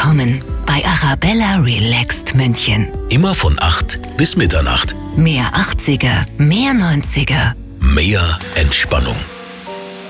willkommen bei Arabella Relaxed München. Immer von 8 bis Mitternacht. Mehr 80er, mehr 90er. Mehr Entspannung.